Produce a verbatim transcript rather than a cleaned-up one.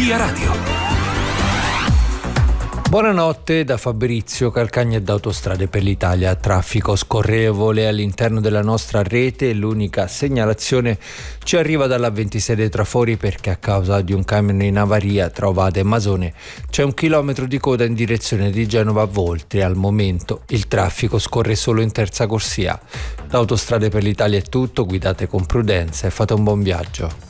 Via Radio. Buonanotte da Fabrizio Calcagna da Autostrade per l'Italia. Traffico scorrevole all'interno della nostra rete. L'unica segnalazione ci arriva dalla ventisei dei Trafori perché a causa di un camion in avaria tra Ovada e Masone c'è un chilometro di coda in direzione di Genova a Voltri. Al momento il traffico scorre solo in terza corsia. Da Autostrade per l'Italia è tutto, guidate con prudenza e fate un buon viaggio.